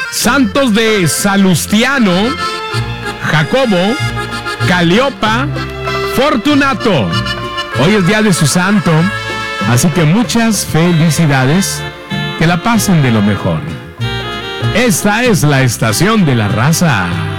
Santos de Salustiano, Jacobo, Caliopa, Fortunato. Hoy es día de su santo, así que muchas felicidades, que la pasen de lo mejor. Esta es la estación de la raza.